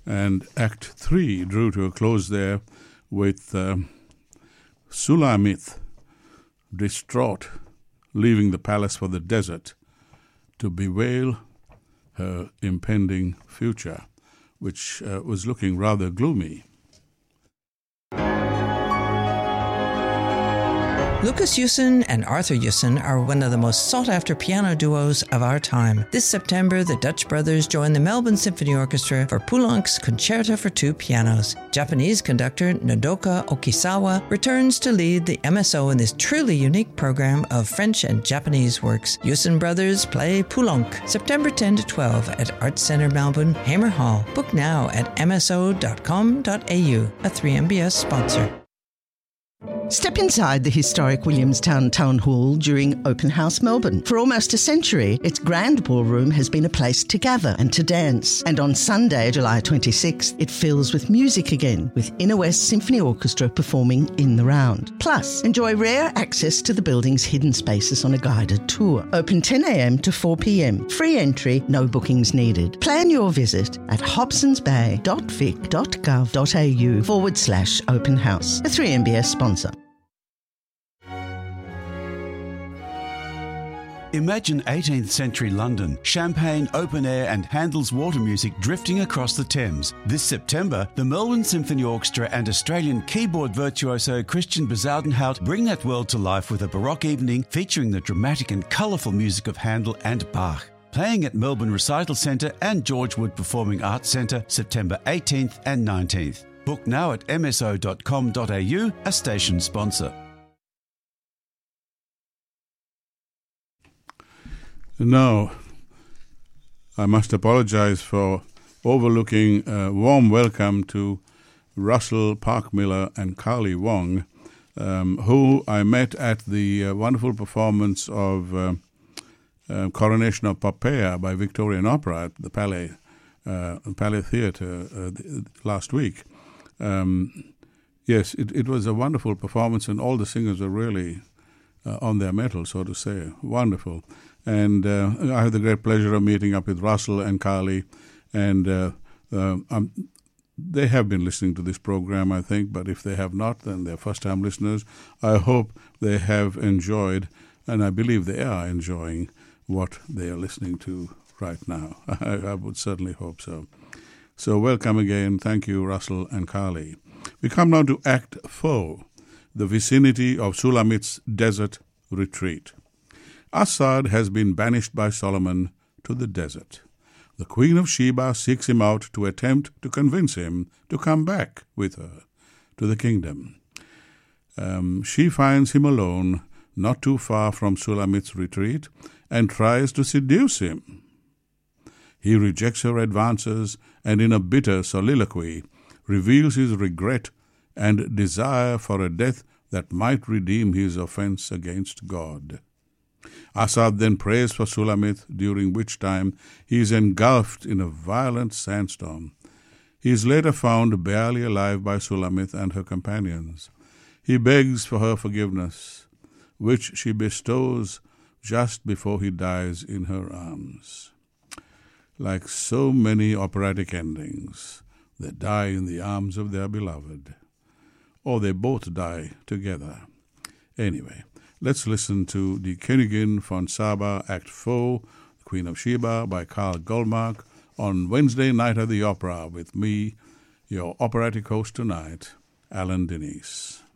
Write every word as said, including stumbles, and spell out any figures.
And Act Three drew to a close there with uh, Sulamith, distraught, leaving the palace for the desert to bewail her impending future, which uh, was looking rather gloomy. Lucas Yusen and Arthur Yusen are one of the most sought-after piano duos of our time. This September, the Dutch brothers join the Melbourne Symphony Orchestra for Poulenc's Concerto for Two Pianos. Japanese conductor Nodoka Okisawa returns to lead the M S O in this truly unique program of French and Japanese works. Yusen brothers play Poulenc, September tenth to twelfth at Arts Centre Melbourne, Hamer Hall. Book now at m s o dot com dot a u, a three M B S sponsor. Step inside the historic Williamstown Town Hall during Open House Melbourne. For almost a century, its grand ballroom has been a place to gather and to dance. And on Sunday, July twenty-sixth, it fills with music again, with Inner West Symphony Orchestra performing in the round. Plus, enjoy rare access to the building's hidden spaces on a guided tour. Open ten a.m. to four p.m. Free entry, no bookings needed. Plan your visit at hobsonsbay.vic.gov.au forward slash open house. A three M B S sponsor. Imagine eighteenth century London, champagne, open air and Handel's water music drifting across the Thames. This September, the Melbourne Symphony Orchestra and Australian keyboard virtuoso Christian Bezuidenhout bring that world to life with a Baroque evening featuring the dramatic and colourful music of Handel and Bach. Playing at Melbourne Recital Centre and George Wood Performing Arts Centre September eighteenth and nineteenth. Book now at m s o dot com dot a u, a station sponsor. Now, I must apologize for overlooking a warm welcome to Russell Parkmiller and Carly Wong, um, who I met at the uh, wonderful performance of uh, uh, Coronation of Poppaea by Victorian Opera at the Palais, uh, Palais Theatre uh, last week. Um, yes, it, it was a wonderful performance, and all the singers are really uh, on their mettle, so to say. Wonderful. And uh, I had the great pleasure of meeting up with Russell and Carly, and uh, uh, um, they have been listening to this program, I think, but if they have not, then they're first-time listeners. I hope they have enjoyed, and I believe they are enjoying, what they are listening to right now. I, I would certainly hope so. So welcome again. Thank you, Russell and Carly. We come now to Act Four, the vicinity of Sulamith's desert retreat. Assad has been banished by Solomon to the desert. The Queen of Sheba seeks him out to attempt to convince him to come back with her to the kingdom. Um, she finds him alone, not too far from Sulamith's retreat, and tries to seduce him. He rejects her advances and in a bitter soliloquy reveals his regret and desire for a death that might redeem his offense against God. Assad then prays for Sulamith, during which time he is engulfed in a violent sandstorm. He is later found barely alive by Sulamith and her companions. He begs for her forgiveness, which she bestows just before he dies in her arms. Like so many operatic endings, they die in the arms of their beloved. Or they both die together. Anyway, let's listen to Die Königin von Saba, Act four, The Queen of Sheba by Karl Goldmark, on Wednesday night at the Opera with me, your operatic host tonight, Alan Denise.